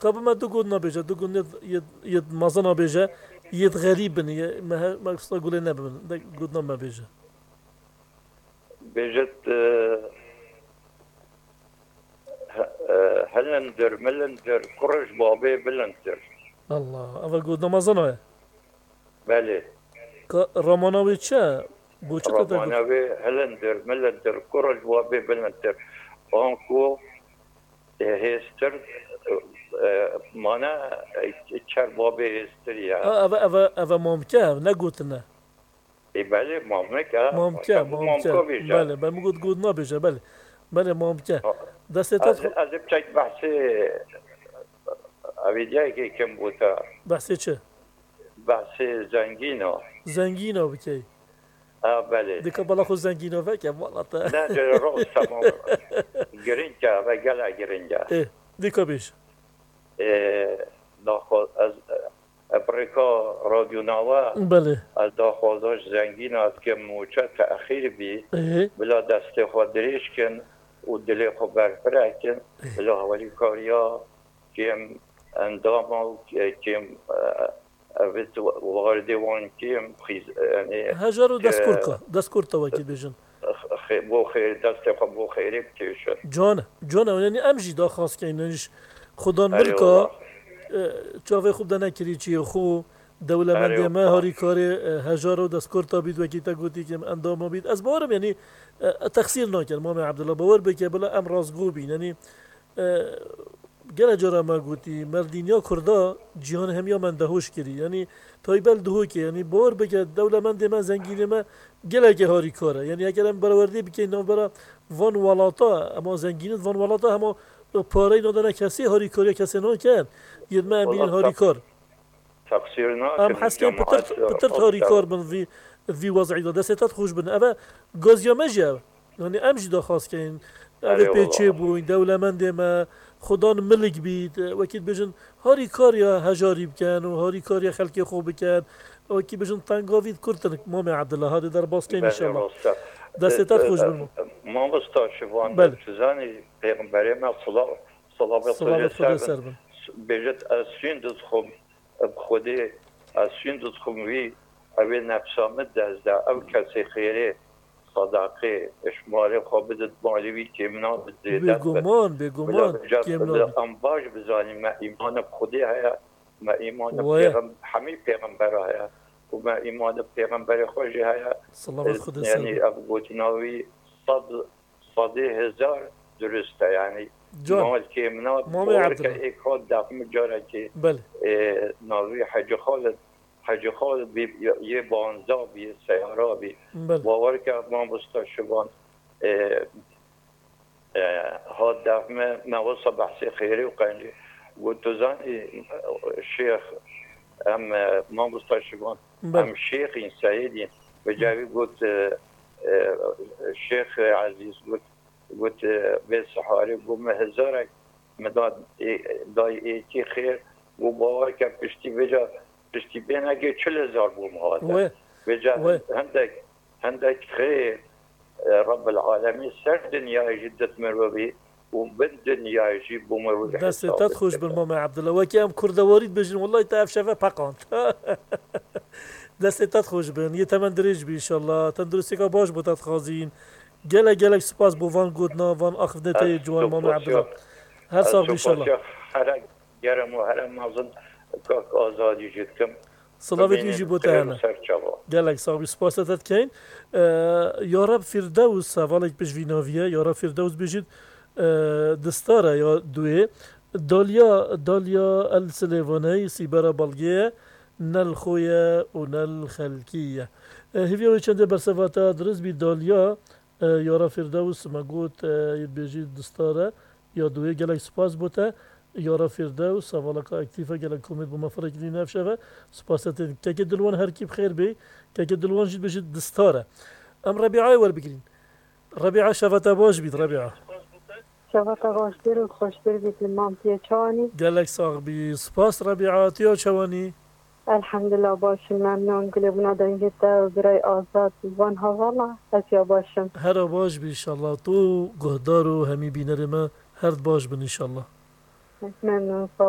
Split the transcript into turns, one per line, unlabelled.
قبل ما دقون نبيجة دقون يد مازن بيجة يد غريب بني ما قصة قولي نبمن قلنا ما بيجة
بيجت هلندر ملندر كرش بابي بلندر
الله أفا قلنا مازن
بله
رامانوي چه بوچه تا
رامانوي هلندر ملندر كرش بابي بلندر آنکو هستر مانا چر بابي هستر یا
أفا ممكن نقولنا
بله ممكن
بله بله مقود قلنا بيجة بله ممكن
از بچك بحثي أبيديا كي كم بوتا
بحثي چه؟
بحثي
زنگينو بكي
بله
ديكا بالا خو زنگينو فكي والله
لا جرى رؤوس تمام جرينجا وقلع جرينجا
ديكا بيش
داخل از أمريكا راديو نوا
بله
داخل داشت زنگين از که موچه تأخیر بي بلا دست خود دریش کن و دل خود برپره کن بلا حوالی کاریا کم اندام و کم اوید وارده وان کم خیز یعنی
هجارو دستکورتا وکی بیجن
بو خیر دست خود بو خیری بکیشن
جانه یعنی امجی دا خواست که اینش خودان ملکا چاوه خوب دنه کری چی خو دولمندی ما هاری کاری هجارو دستکورتا بید وکی تا گوتی که اندام بید از بارم یعنی تقصیر نکرد مام عبدالله باور بکه بلا ام رازگو بین یعنی گله جارا ما گوتی مردینیا کردا جهان همیا من دهوش کری یعنی تایبل دهو که یعنی باور بکه دولمندی ما زنگینی ما گله که هاری کاره یعنی اگر هم برآوردی بکه اینا برا وان ولاتا اما زنگینت وان ولاتا اما پاره اینا داره کسی هاری کاری کسی نکرد یه ما بین هاری کار
تقصیر نکرد
ام حس که پتر هاری کار من وی وضعی داده ستات خوش بنه اما گازیا مجا یعنی امجی دا خواست که این اوه پیچه بو این دولمندی ما خودان ملک بید وکیل بجن هاری کار یا هجاری بکن و هاری کار یا خلقی خوب بکن وکیل بجن تنگاوید کرتن مام عبدالله هاده در باز که انشاءالله دستتت خوش بنمو
ما مستاشفان چیزانی پیغمبری ما صلابت خود سر بن بجد از سیندز خوب خودی از سیندز خوب وی اوی نفسامت دزده او کسی خیره صداقه اشماره خوابدت مالوی کمنا بزیدت
بگمان
کمنا انباش بزانیم ما ایمان خودی هیا ما ایمان همی پیغمبر هیا و ما ایمان پیغمبر خوشی هیا یعنی ابو گوتناوی 100,000 درسته یعنی مال کمنا بورکه ایک خود دقم جاره که ناوی حج خالد یه بانزا بی سیارا بی باور کرد ما مستشبان ها دفمه نواسا بحثی خیری و قنجی و توزان شیخ هم ما مستشبان هم شیخ این سعیدین و جاوی گوت شیخ عزیز گوت به سحاری گوت مهزارک مداد دای ایکی خیر و باور کرد پشتی بجا پشتی بین اگه 40,000 بوم هاده بجا هندک خیر رب العالمین سر دنیای جدت مروبی و بن دنیای جی بومروبی
دستت خوش بالمام عبدالله وکی هم کردوارید بجن والله تاف شفه پقاند دستت خوش بن یه تمن دریج بی انشالله تندرستی که باش بودت خازین گلک سپاس بوان گودنا وان اخفدته جوان مام عبدالله هر سال انشالله
هر گرم و هر مازن که آزادی جد کم
صلاوی دیجی بوده هنه گلک صاحبی سپاستت کن یارب فردوس سوالک بجویناویه یارب فردوس بجید دستاره یا دوی دالیا السلیوانه سیبرا بلگیه نل خویه و نل خلکیه هیوی چنده برسواتا درست بی دالیا یارب فردوس مگوت بجید دستاره یا دوی گلک سپاس بوده یارا فردوس سوالک اکتیفه گلک کومید با مفرق دی نفشه سپاستت که دلوان هر کی بخیر بی که دلوان جد بجید دستاره ام ربیعه ور بگیرین ربیعه شفتا باش بید ربیعه
شفتا باش بید و خوش بید مام تیه چوانی
گلک صاحبی سپاس ربیعه تیه چوانی
الحمدلله باشم ممنون گلبنا دنگت و برای آزاد وان ها والا اتیا باشم
هر باش بی انشالله تو گهدار و همی بینر ما هر باش بن انشالله
ممنون